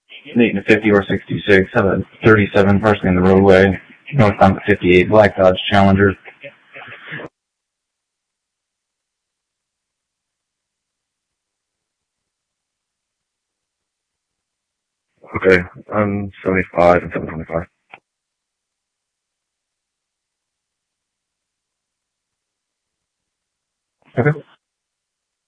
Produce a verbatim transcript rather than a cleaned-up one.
An eight and a fifty or sixty-six, have a thirty-seven partially in the roadway, northbound to fifty-eight, Black Dodge Challenger. Okay, I'm seventy-five and seven twenty-five. Okay.